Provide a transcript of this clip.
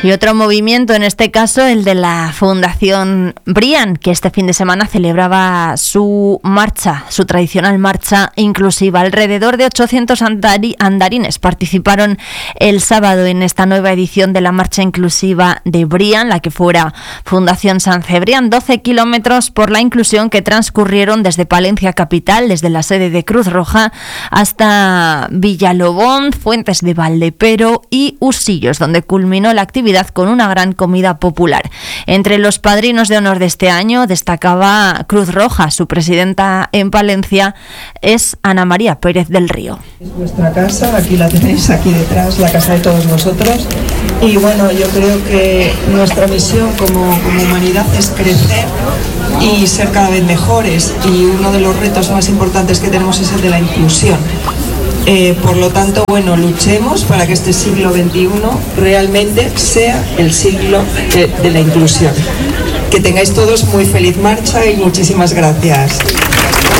Y otro movimiento, en este caso el de la Fundación Brian, que este fin de semana celebraba su marcha, su tradicional marcha inclusiva. Alrededor de 800 andarines participaron el sábado en esta nueva edición de la marcha inclusiva de Brian, la que fuera Fundación San Cebrián. 12 kilómetros por la inclusión que transcurrieron desde Palencia capital, desde la sede de Cruz Roja, hasta Villalobón, Fuentes de Valdepero y Usillos, donde culminó la actividad con una gran comida popular. Entre los padrinos de honor de este año destacaba Cruz Roja. Su presidenta en Palencia es Ana María Pérez del Río. Es vuestra casa, aquí la tenéis, aquí detrás, la casa de todos vosotros. Y bueno, yo creo que nuestra misión como humanidad es crecer y ser cada vez mejores. Y uno de los retos más importantes que tenemos es el de la inclusión. Por lo tanto, bueno, luchemos para que este siglo XXI realmente sea el siglo de la inclusión. Que tengáis todos muy feliz marcha y muchísimas gracias.